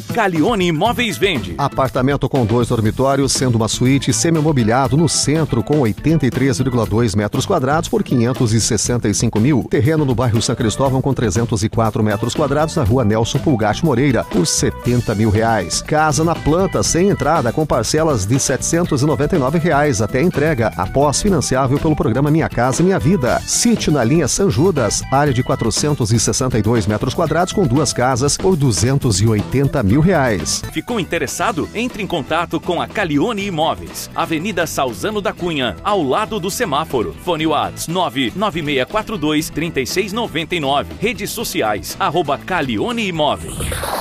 Calione Imóveis vende. Apartamento com 2 dormitórios, sendo uma suíte semi-mobiliado no centro com 83,2 metros quadrados por 565 mil. Terreno no bairro São Cristóvão com 304 metros quadrados na rua Nelson Pulgatti Moreira por 70 mil reais. Casa na planta sem entrada com parcelas de R$ 799 reais até entrega, após financiável pelo programa Minha Casa Minha Vida. Sítio na linha São Judas, área de 462 metros quadrados com 2 casas por 280 mil reais. Ficou interessado? Entre em contato com a Calione Imóveis, Avenida Salzano da Cunha, ao lado do semáforo. Fone WhatsApp 99642-3699. Redes sociais, @Calione Imóveis.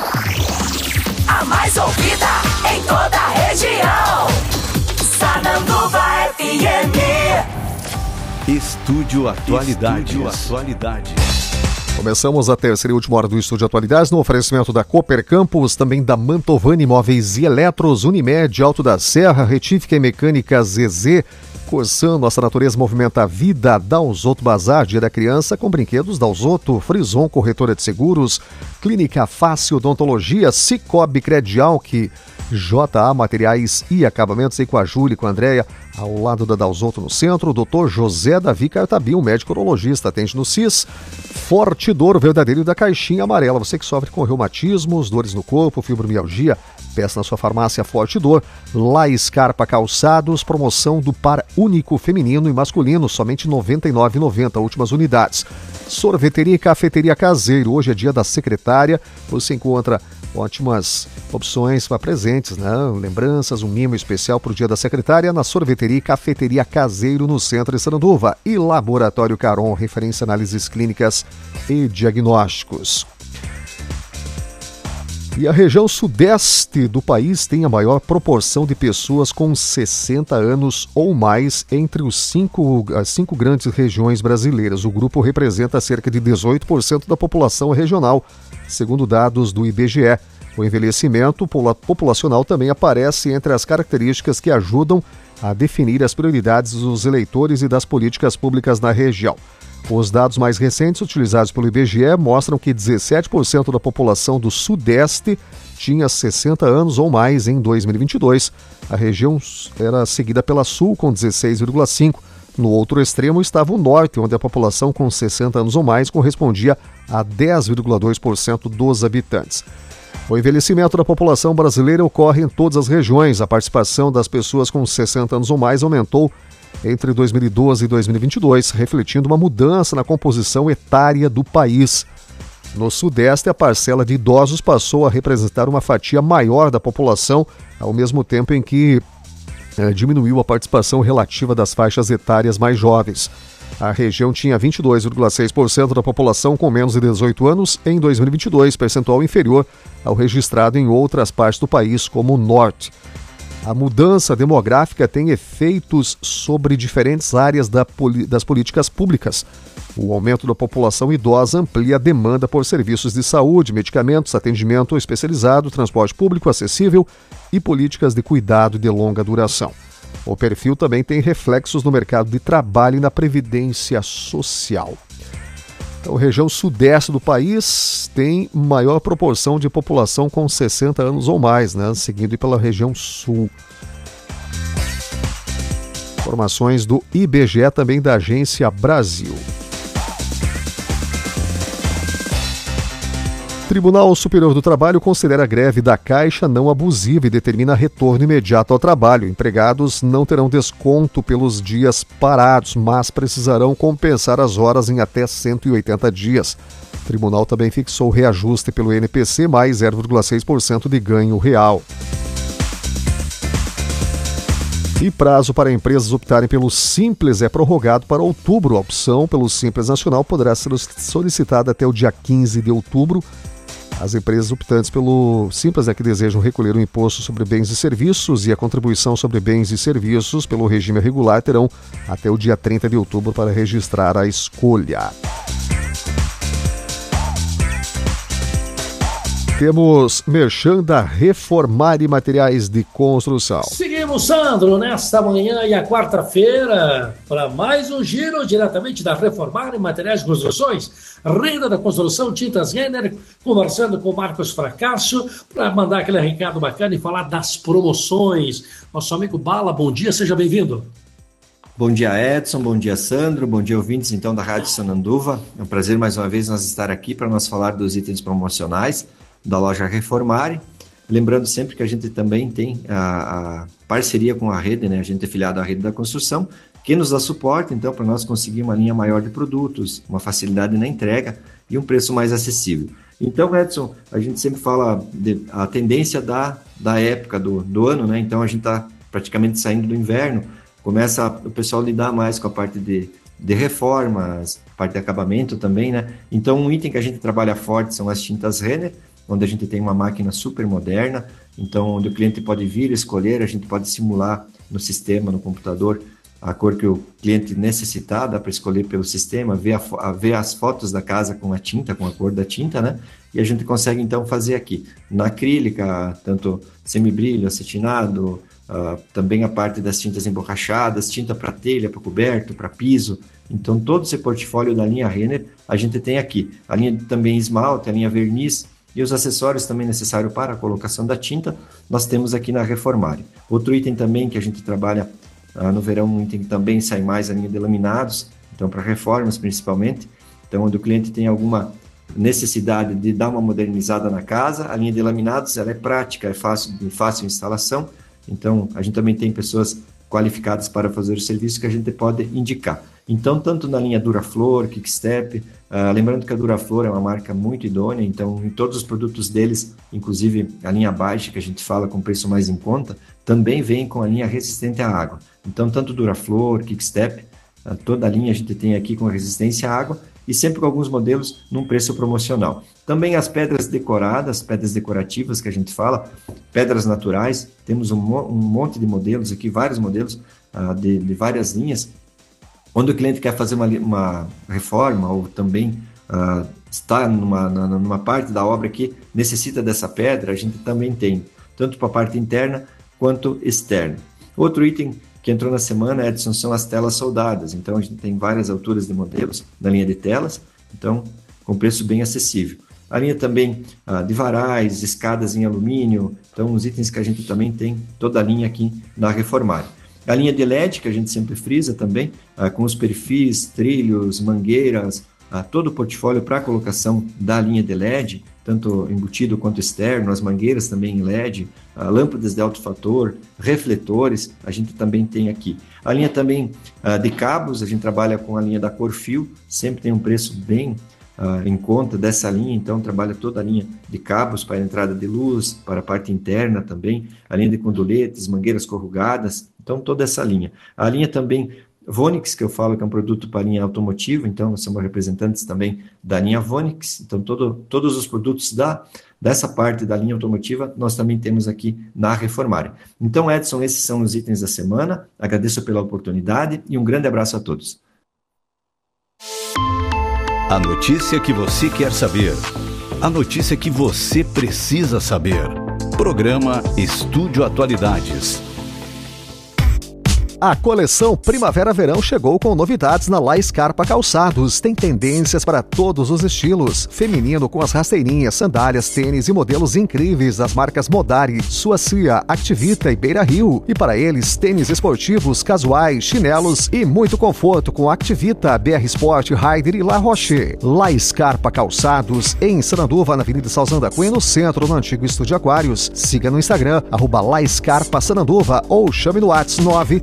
A mais ouvida em toda a região. Sananduva FM. Estúdio Atualidades. Começamos a terceira e última hora do Estúdio Atualidades no oferecimento da Cooper Campus, também da Mantovani Imóveis e Eletros, Unimed, Alto da Serra, Retífica e Mecânica ZZ, Corsan, Nossa Natureza Movimenta a Vida, Dalzotto Bazar, Dia da Criança, com brinquedos Dalzotto, Frison, Corretora de Seguros, Clínica Fácil Odontologia, Cicobi Credial, que JA Materiais e Acabamentos, aí com a Júlia e com a Andréia, ao lado da Dalzotto no centro. Dr. José Davi Cartabim, médico urologista, atende no CIS. Forte Dor, verdadeiro da caixinha amarela. Você que sofre com reumatismos, dores no corpo, fibromialgia, peça na sua farmácia Forte Dor. La Scarpa Calçados, promoção do par único feminino e masculino, somente R$ 99,90, últimas unidades. Sorveteria e Cafeteria Caseiro, hoje é dia da secretária, você encontra ótimas opções para presentes, né? Lembranças, um mimo especial para o dia da secretária na Sorveteria e Cafeteria Caseiro, no centro de Sananduva. E Laboratório Caron, referência em análises clínicas e diagnósticos. E a região sudeste do país tem a maior proporção de pessoas com 60 anos ou mais entre as cinco grandes regiões brasileiras. O grupo representa cerca de 18% da população regional, segundo dados do IBGE. O envelhecimento populacional também aparece entre as características que ajudam a definir as prioridades dos eleitores e das políticas públicas na região. Os dados mais recentes utilizados pelo IBGE mostram que 17% da população do Sudeste tinha 60 anos ou mais em 2022. A região era seguida pela Sul, com 16,5%. No outro extremo estava o Norte, onde a população com 60 anos ou mais correspondia a 10,2% dos habitantes. O envelhecimento da população brasileira ocorre em todas as regiões. A participação das pessoas com 60 anos ou mais aumentou entre 2012 e 2022, refletindo uma mudança na composição etária do país. No Sudeste, a parcela de idosos passou a representar uma fatia maior da população, ao mesmo tempo em que diminuiu a participação relativa das faixas etárias mais jovens. A região tinha 22,6% da população com menos de 18 anos em 2022, percentual inferior ao registrado em outras partes do país, como o Norte. A mudança demográfica tem efeitos sobre diferentes áreas das políticas públicas. O aumento da população idosa amplia a demanda por serviços de saúde, medicamentos, atendimento especializado, transporte público acessível e políticas de cuidado de longa duração. O perfil também tem reflexos no mercado de trabalho e na previdência social. Então, a região sudeste do país tem maior proporção de população com 60 anos ou mais, né? Seguindo pela região sul. Informações do IBGE, também da Agência Brasil. Tribunal Superior do Trabalho considera a greve da Caixa não abusiva e determina retorno imediato ao trabalho. Empregados não terão desconto pelos dias parados, mas precisarão compensar as horas em até 180 dias. O tribunal também fixou reajuste pelo INPC mais 0,6% de ganho real. E prazo para empresas optarem pelo Simples é prorrogado para outubro. A opção pelo Simples Nacional poderá ser solicitada até o dia 15 de outubro. As empresas optantes pelo Simples que desejam recolher o imposto sobre bens e serviços e a contribuição sobre bens e serviços pelo regime regular terão até o dia 30 de outubro para registrar a escolha. Temos merchan da Reformare Materiais de Construção. Seguimos Danilo Sandro, nesta manhã e a quarta-feira, para mais um giro diretamente da Reformar em Materiais de Construções, Renda da Construção, Tintas Renner, conversando com o Marcos Fracasso, para mandar aquele recado bacana e falar das promoções. Nosso amigo Bala, bom dia, seja bem-vindo. Bom dia, Edson, bom dia, Sandro, bom dia, ouvintes, então, da Rádio Sananduva. É um prazer, mais uma vez, nós estar aqui para nós falar dos itens promocionais da loja Reformare. Lembrando sempre que a gente também tem a parceria com a Rede, né? A gente é filiado à Rede da Construção, que nos dá suporte, então, para nós conseguir uma linha maior de produtos, uma facilidade na entrega e um preço mais acessível. Então, Edson, a gente sempre fala a tendência da época do ano, né? Então, a gente está praticamente saindo do inverno, começa o pessoal lidar mais com a parte de reformas, parte de acabamento também, né? Então, um item que a gente trabalha forte são as tintas Renner, onde a gente tem uma máquina super moderna, então onde o cliente pode vir escolher, a gente pode simular no sistema, no computador, a cor que o cliente necessitar, dá para escolher pelo sistema, ver as fotos da casa com a tinta, com a cor da tinta, né? E a gente consegue então fazer aqui, na acrílica, tanto semibrilho, acetinado, também a parte das tintas emborrachadas, tinta para telha, para coberto, para piso. Então todo esse portfólio da linha Renner a gente tem aqui. A linha também esmalte, a linha verniz, e os acessórios também necessários para a colocação da tinta, nós temos aqui na Reformare. Outro item também que a gente trabalha no verão, um item que também sai mais, a linha de laminados, então para reformas principalmente, então onde o cliente tem alguma necessidade de dar uma modernizada na casa, a linha de laminados ela é prática, é fácil instalação, então a gente também tem pessoas qualificadas para fazer o serviço que a gente pode indicar. Então, tanto na linha Duraflor, Kickstep, lembrando que a Duraflor é uma marca muito idônea, então em todos os produtos deles, inclusive a linha baixa, que a gente fala com preço mais em conta, também vem com a linha resistente à água. Então, tanto Duraflor, Kickstep, toda a linha a gente tem aqui com resistência à água e sempre com alguns modelos num preço promocional. Também as pedras decoradas, pedras decorativas que a gente fala, pedras naturais, temos um monte de modelos aqui, vários modelos de várias linhas, onde o cliente quer fazer uma reforma ou também está numa parte da obra que necessita dessa pedra, a gente também tem, tanto para a parte interna quanto externa. Outro item que entrou na semana, Edson, são as telas soldadas. Então, a gente tem várias alturas de modelos na linha de telas, então, com preço bem acessível. A linha também de varais, escadas em alumínio, então, os itens que a gente também tem, toda a linha aqui na Reformare. A linha de LED, que a gente sempre frisa também, com os perfis, trilhos, mangueiras, todo o portfólio para a colocação da linha de LED, tanto embutido quanto externo, as mangueiras também em LED, lâmpadas de alto fator, refletores, a gente também tem aqui. A linha também de cabos, a gente trabalha com a linha da Corfil, sempre tem um preço bem em conta dessa linha, então trabalha toda a linha de cabos para a entrada de luz, para a parte interna também, a linha de conduletes, mangueiras corrugadas, então toda essa linha. A linha também Vonix, que eu falo que é um produto para a linha automotiva, então nós somos representantes também da linha Vonix, então todos os produtos dessa parte da linha automotiva nós também temos aqui na Reformare. Então, Edson, esses são os itens da semana, agradeço pela oportunidade e um grande abraço a todos. A notícia que você quer saber. A notícia que você precisa saber. Programa Estúdio Atualidades. A coleção Primavera-Verão chegou com novidades na La Scarpa Calçados. Tem tendências para todos os estilos. Feminino com as rasteirinhas, sandálias, tênis e modelos incríveis das marcas Modari, Suacia, Activita e Beira Rio. E para eles, tênis esportivos, casuais, chinelos e muito conforto com Activita, BR Sport, Raider e La Roche. La Scarpa Calçados, em Sananduva, na Avenida Salzano da Cunha, no centro, no antigo Estúdio Aquários. Siga no Instagram, @La Scarpa Sananduva ou chame no WhatsApp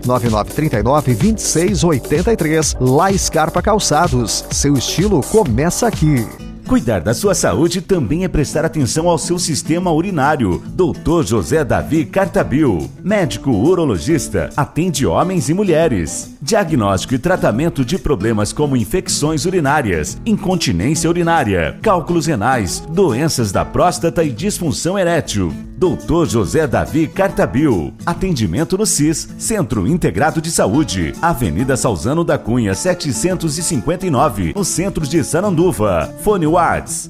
999392683. La Scarpa Calçados. Seu estilo começa aqui. Cuidar da sua saúde também é prestar atenção ao seu sistema urinário. Dr. José Davi Cartabil, médico urologista, atende homens e mulheres. Diagnóstico e tratamento de problemas como infecções urinárias, incontinência urinária, cálculos renais, doenças da próstata e disfunção erétil. Dr. José Davi Cartabil. Atendimento no CIS, Centro Integrado de Saúde, Avenida Salzano da Cunha 759, no centro de Sananduva. Fone Whats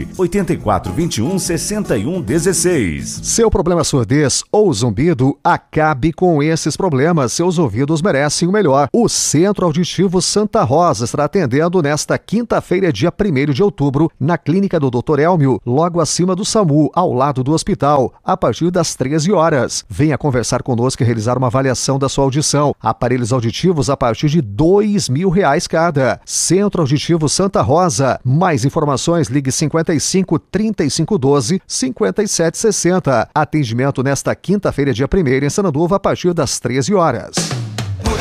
984216116. Seu problema é surdez ou zumbido? Acabe com esses problemas. Seus ouvidos merecem o melhor. O Centro Auditivo Santa Rosa estará atendendo nesta quinta-feira, dia 1º de outubro, na clínica do Dr. Elmio, logo acima do SAMU, ao lado do hospital, a partir das 13 horas. Venha conversar conosco e realizar uma avaliação da sua audição. Aparelhos auditivos a partir de R$2.000 cada. Centro Auditivo Santa Rosa. Mais informações, ligue 55 35 12 57 60. Atendimento nesta quinta-feira, dia 1º, em Sananduva, a partir das 13 horas.